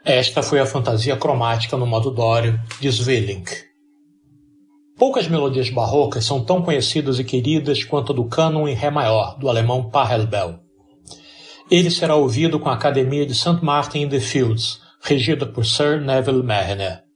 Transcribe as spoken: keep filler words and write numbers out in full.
Esta foi a fantasia cromática no modo Dório de Sweelinck. Poucas melodias barrocas são tão conhecidas e queridas quanto a do cânon em Ré maior, do alemão Pachelbel. Ele será ouvido com a Academia de Saint Martin in the Fields, regida por Sir Neville Marriner.